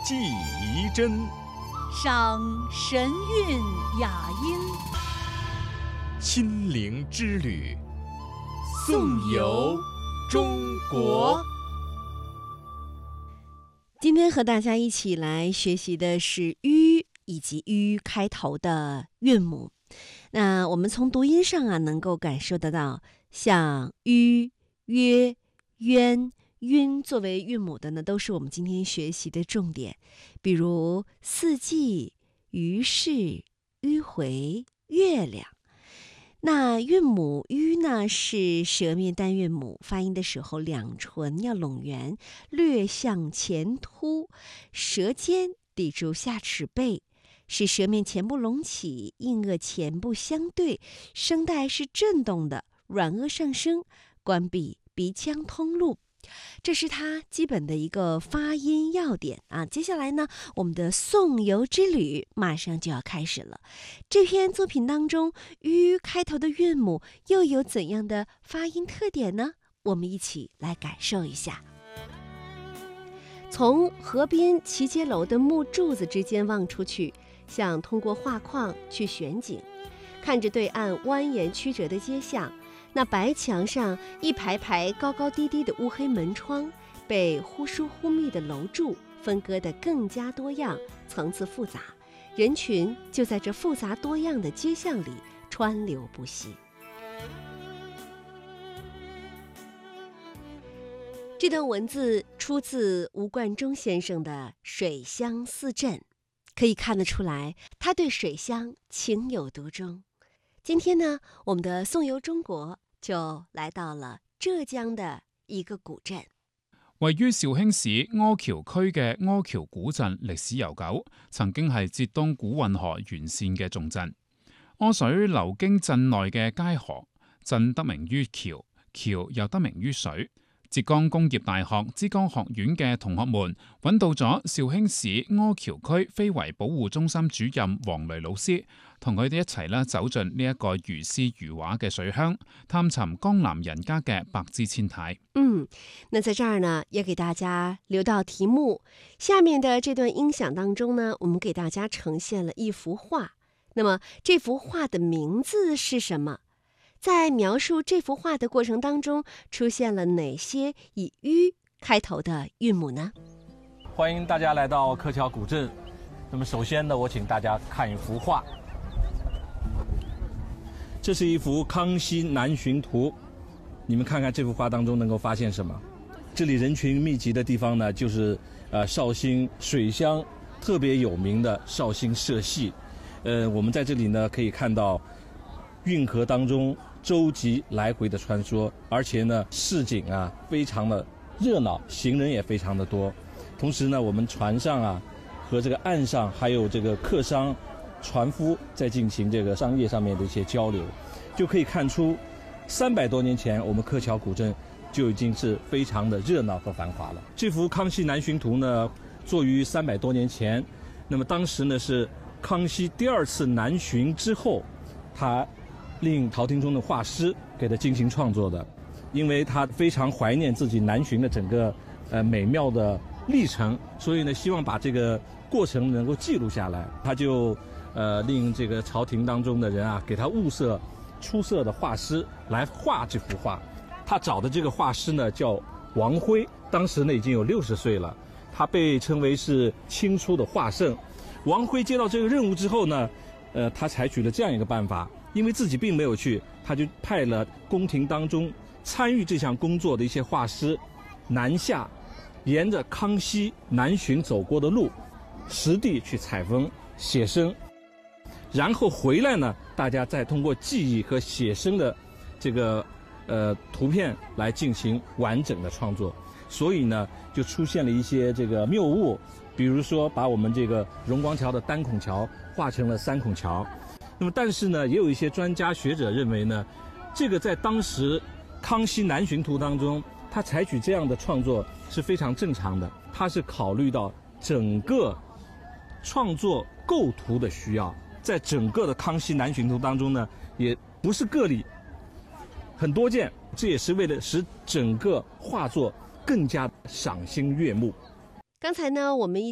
技遗真， 赏神韵雅音， 心灵之旅，颂游中国。 今天和大家一起来学习的是吁以及吁开头的韵母。那我们从读音上能够感受得到，像吁、约、渊、晕作为韵母的呢，都是我们今天学习的重点。比如四季、于是、迂回、月亮。那韵母吁呢，是舌面单韵母，发音的时候两唇要拢圆，略向前凸，舌尖抵住下齿背，使舌面前部隆起，硬腭前部相对，声带是震动的，软腭上升，关闭鼻腔通路。这是它基本的一个发音要点啊。接下来呢，我们的颂游之旅马上就要开始了。这篇作品当中，吁开头的韵母又有怎样的发音特点呢？我们一起来感受一下。从河边齐街楼的木柱子之间望出去，像通过画框去选景，看着对岸蜿蜒曲折的街巷。那白墙上一排排高高低低的乌黑门窗，被忽疏忽密的楼柱分割得更加多样，层次复杂，人群就在这复杂多样的街巷里川流不息。这段文字出自吴冠中先生的《水乡四镇》，可以看得出来，他对水乡情有独钟。今天呢，我们的颂游中國就來到了浙江的一個古鎮。 位於紹興市柯橋區嘅柯橋古鎮歷史悠久，曾經係浙東古運河沿線嘅重鎮。柯水流經鎮內嘅街河，鎮得名於橋，橋又得名於水。浙江工業大學之江學院嘅同學們揾到咗紹興市柯橋區非遺保護中心主任黃雷老師，同佢哋一齊走進呢一個如詩如畫嘅水鄉，探尋江南人家嘅百姿千態。 那在這兒呢，也給大家留到題目。下面的這段音響當中呢，我們給大家呈現了一幅畫。那麼這幅畫的名字是什麼？在描述這幅畫的過程當中，出現了哪些以吁開頭的韻母呢？ 歡迎大家來到柯橋古鎮。那麼首先呢，我請大家看一幅畫。這是一幅《康熙南巡圖》，你們看看這幅畫當中能夠發現什麼？這裡人群密集的地方呢，就是紹興水鄉特別有名的紹興社戲。我們在這裡呢可以看到運河當中舟楫來回的穿梭，而且呢市井非常的熱鬧，行人也非常的多。同時呢，我們船上和這個岸上還有這個客商船夫在進行這個商業上面的一些交流，就可以看出300多年前我們柯橋古鎮就已經是非常的熱鬧和繁華了。這幅《康熙南巡圖》呢作於300多年前，那麼當時呢是康熙第2次南巡之後，他令朝廷中的畫師給他進行創作的，因為他非常懷念自己南巡的整個美妙的歷程，所以呢希望把這個過程能夠記錄下來。他就令這個朝廷當中的人給他物色出色的畫師來畫這幅畫。他找的這個畫師呢叫王輝，當時呢已經有60歲了，他被稱為是清初的畫聖。王輝接到這個任務之後呢，他採取了這樣一個辦法，因為自己並沒有去，他就派了宮廷當中參與這項工作的一些畫師南下，沿着康熙南巡走過的路，實地去採風寫生，然後回來呢，大家再通過記憶和寫生的這個圖片來進行完整的創作。所以呢就出現了一些這個謬誤，比如說把我們這個榮光橋的單孔橋畫成了3孔橋。那麼但是呢也有一些專家學者認為呢，這個在當時康熙南巡圖當中，他採取這樣的創作是非常正常的，他是考慮到整個創作構圖的需要，在整個的康熙南巡圖當中呢，也不是個例，很多件，這也是為了使整個畫作更加賞心悅目。 剛才呢，我們